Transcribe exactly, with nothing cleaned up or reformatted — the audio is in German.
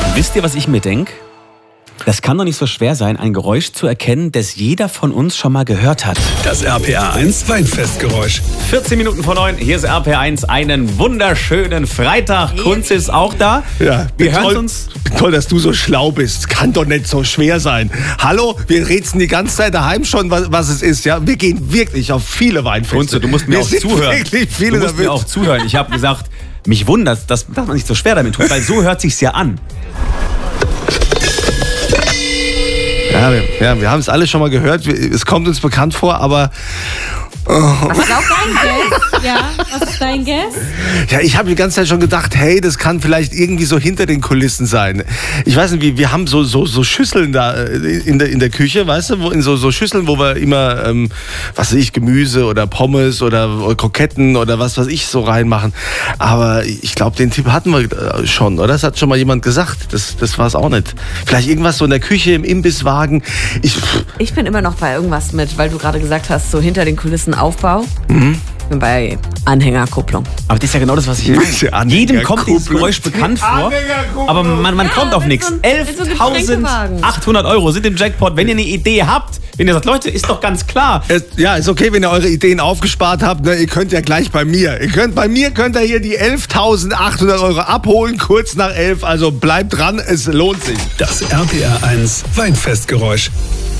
Wisst ihr, was ich mir denke? Das kann doch nicht so schwer sein, ein Geräusch zu erkennen, das jeder von uns schon mal gehört hat. Das R P R eins Weinfestgeräusch. vierzehn Minuten vor neun, hier ist R P R eins. Einen wunderschönen Freitag. Kunz ist auch da. Ja, wir hören toll, uns. Toll, dass du so schlau bist. Kann doch nicht so schwer sein. Hallo, wir rätseln die ganze Zeit daheim schon, was, was es ist. Ja, wir gehen wirklich auf viele Weinfeste. Kunze, du musst mir wir auch sind zuhören. Wirklich viele du musst damit. mir auch zuhören. Ich habe gesagt, mich wundert, dass, dass man nicht so schwer damit tut, weil so hört sich's ja an. Ja, wir, ja, wir haben es alle schon mal gehört. Es kommt uns bekannt vor, aber... Oh. Was ist auch dein Guess? Ja, was ist dein Guess? Ja, ich habe die ganze Zeit schon gedacht, hey, das kann vielleicht irgendwie so hinter den Kulissen sein. Ich weiß nicht, wie, wir haben so, so, so Schüsseln da in der, in der Küche, weißt du, wo, in so, so Schüsseln, wo wir immer, ähm, was weiß ich, Gemüse oder Pommes oder, oder Kroketten oder was weiß ich so reinmachen. Aber ich glaube, den Tipp hatten wir schon, oder? Das hat schon mal jemand gesagt. Das, das war es auch nicht. Vielleicht irgendwas so in der Küche, im Imbisswagen. Ich, ich bin immer noch bei irgendwas mit, weil du gerade gesagt hast, so hinter den Kulissen Aufbau. Mhm. Ich bin bei Anhängerkupplung. Aber das ist ja genau das, was ich meine. Jedem kommt dieses Geräusch bekannt vor, aber man, man ja, kommt auf nichts. elftausendachthundert Euro sind im Jackpot. Wenn ihr eine Idee habt, wenn ihr sagt, Leute, ist doch ganz klar. Es, ja, ist okay, wenn ihr eure Ideen aufgespart habt. Ne? Ihr könnt ja gleich bei mir. Ihr könnt, bei mir könnt ihr hier die elftausendachthundert Euro abholen, kurz nach elf. Also bleibt dran, es lohnt sich. Das R P R eins Weinfestgeräusch.